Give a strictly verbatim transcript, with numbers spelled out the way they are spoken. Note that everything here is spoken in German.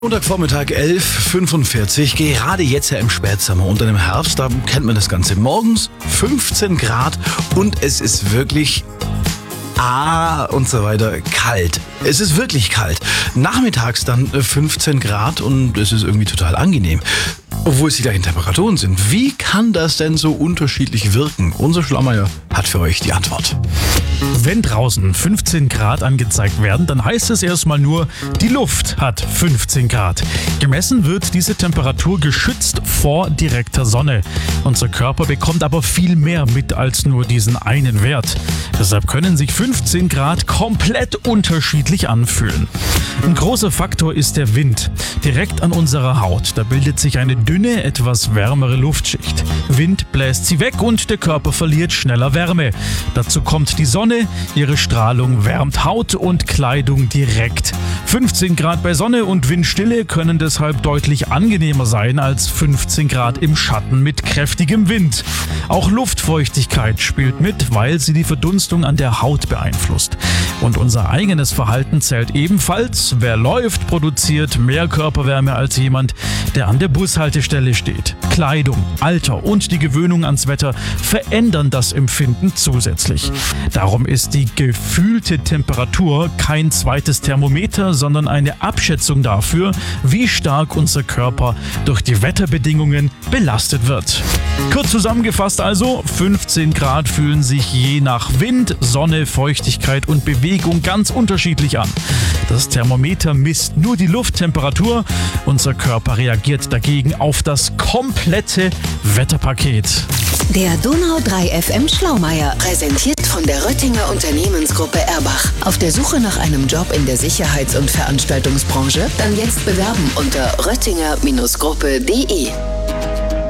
Montagvormittag elf Uhr fünfundvierzig, gerade jetzt ja im Spätsommer und dann im Herbst, da kennt man das Ganze. Morgens fünfzehn Grad und es ist wirklich ah und so weiter kalt. Es ist wirklich kalt. Nachmittags dann fünfzehn Grad und es ist irgendwie total angenehm. Obwohl es die gleichen Temperaturen sind. Wie kann das denn so unterschiedlich wirken? Unser Schlaumeier hat für euch die Antwort. Wenn draußen fünfzehn Grad angezeigt werden, dann heißt es erstmal nur, die Luft hat fünfzehn Grad. Gemessen wird diese Temperatur geschützt vor direkter Sonne. Unser Körper bekommt aber viel mehr mit als nur diesen einen Wert. Deshalb können sich fünfzehn Grad komplett unterschiedlich anfühlen. Ein großer Faktor ist der Wind. Direkt an unserer Haut, da bildet sich eine dünne, etwas wärmere Luftschicht. Wind bläst sie weg und der Körper verliert schneller Wärme. Dazu kommt die Sonne, ihre Strahlung wärmt Haut und Kleidung direkt. fünfzehn Grad bei Sonne und Windstille können deshalb deutlich angenehmer sein als fünfzehn Grad im Schatten mit kräftigem Wind. Auch Luftfeuchtigkeit spielt mit, weil sie die Verdunstung an der Haut beeinflusst. Und unser eigenes Verhalten zählt ebenfalls. Wer läuft, produziert mehr Körperwärme als jemand, der an der Bushaltestelle steht. Kleidung, Alter und die Gewöhnung ans Wetter verändern das Empfinden zusätzlich. Darum ist die gefühlte Temperatur kein zweites Thermometer, sondern eine Abschätzung dafür, wie stark unser Körper durch die Wetterbedingungen belastet wird. Kurz zusammengefasst also, fünfzehn Grad fühlen sich je nach Wind, Sonne, Feuchtigkeit und Bewegung ganz unterschiedlich an. Das Thermometer misst nur die Lufttemperatur, unser Körper reagiert dagegen auf das komplette Wetterpaket. Der Donau drei F M Schlaumeier, präsentiert von der Röttinger Unternehmensgruppe Erbach. Auf der Suche nach einem Job in der Sicherheits- und Veranstaltungsbranche? Dann jetzt bewerben unter röttinger Gruppe punkt de.